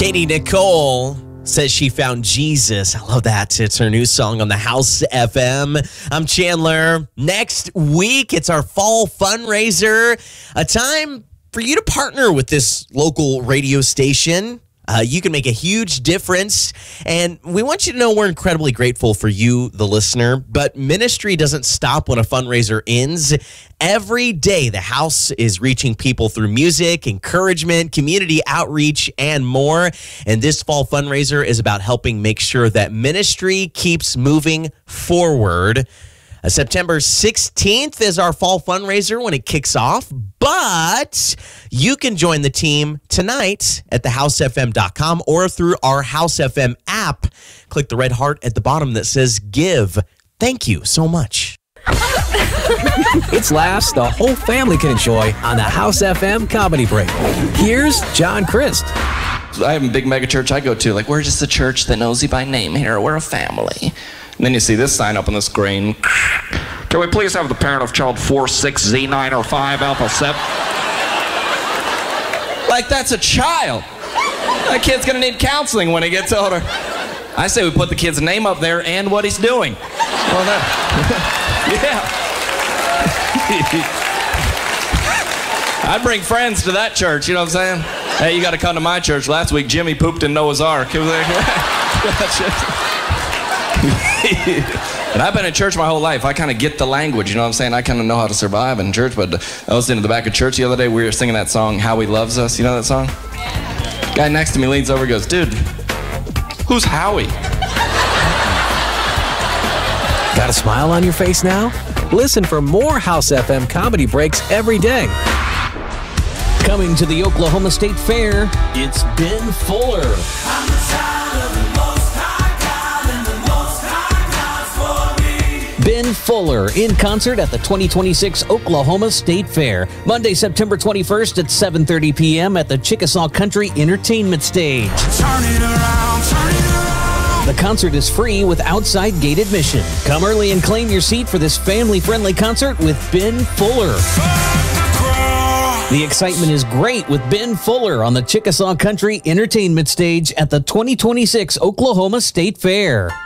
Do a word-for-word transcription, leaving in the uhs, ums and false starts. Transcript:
Katie Nicole says she found Jesus. I love that. It's her new song on the House F M. I'm Chandler. Next week, it's our fall fundraiser. A time for you to partner with this local radio station. Uh, you can make a huge difference, and we want you to know we're incredibly grateful for you, the listener, but ministry doesn't stop when a fundraiser ends. Every day, the house is reaching people through music, encouragement, community outreach, and more, and this fall fundraiser is about helping make sure that ministry keeps moving forward. Uh, September sixteenth is our fall fundraiser when it kicks off, but you can join the team tonight at the house f m dot com or through our House F M app. Click the red heart at the bottom that says give. Thank you so much. It's laughs the whole family can enjoy on the House F M Comedy Break. Here's John Christ. I have a big mega church I go to. Like, we're just a church that knows you by name here. We're a family. And then you see this sign up on the screen. Can we please have the parent of child four six Z nine or five Alpha seven? Like, that's a child. That kid's gonna need counseling when he gets older. I say we put the kid's name up there and what he's doing. Well, that, yeah. I'd bring friends to that church, you know what I'm saying? Hey, you gotta come to my church. Last week, Jimmy pooped in Noah's Ark. And I've been in church my whole life. I kind of get the language, you know what I'm saying? I kind of know how to survive in church, but I was sitting in the back of church the other day. We were singing that song, How He Loves Us. You know that song? Guy next to me leans over and goes, dude, who's Howie? Got a smile on your face now? Listen for more House F M Comedy Breaks every day. Coming to the Oklahoma State Fair, it's Ben Fuller. Ben Fuller in concert at the twenty twenty-six Oklahoma State Fair, Monday, September twenty-first at seven thirty p m at the Chickasaw Country Entertainment Stage. Turn it around, turn it around. The concert is free with outside gate admission. Come early and claim your seat for this family-friendly concert with Ben Fuller. The excitement is great with Ben Fuller on the Chickasaw Country Entertainment Stage at the twenty twenty-six Oklahoma State Fair.